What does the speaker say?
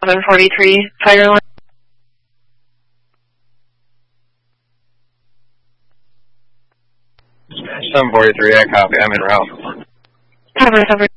743 Tiger Line. 743, I copy. I'm en route. Cover.